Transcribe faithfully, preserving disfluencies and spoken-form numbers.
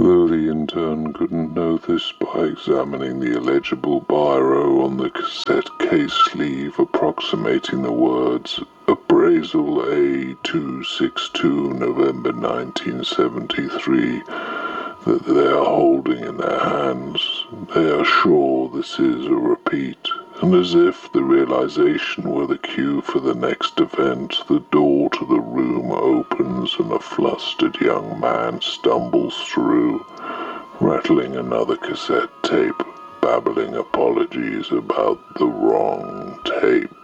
though the intern couldn't know this by examining the illegible biro on the cassette case sleeve approximating the words Appraisal A two sixty-two November nineteen seventy-three that they are holding in their hands. They are sure this is a repeat, and as if the realization were the cue for the next event, the door to the room opens and a flustered young man stumbles through, rattling another cassette tape, babbling apologies about the wrong tape.